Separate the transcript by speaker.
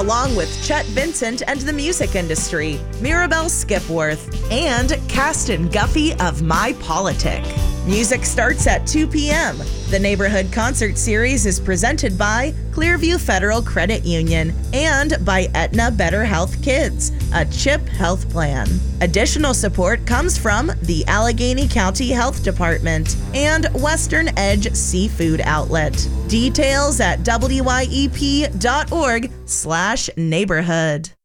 Speaker 1: along with Chet Vincent and the music industry, Mirabelle Skipworth, and Caston Guffey of My Politic. Music starts at 2 p.m. The Neighborhood Concert Series is presented by Clearview Federal Credit Union and by Aetna Better Health Kids, a CHIP health plan. Additional support comes from the Allegheny County Health Department and Western Edge Seafood Outlet. Details at wyep.org/neighborhood.